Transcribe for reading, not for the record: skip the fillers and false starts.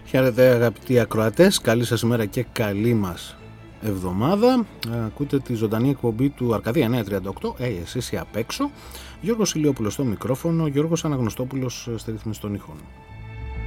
Χαίρετε αγαπητοί ακροατές, καλή σας ημέρα και καλή μας εβδομάδα. Ακούτε τη ζωντανή εκπομπή του Αρκαδία 938, εσείς οι απ' έξω. Γιώργος Ηλιόπουλος στο μικρόφωνο, Γιώργος Αναγνωστόπουλος στη ρύθμιση των ήχων.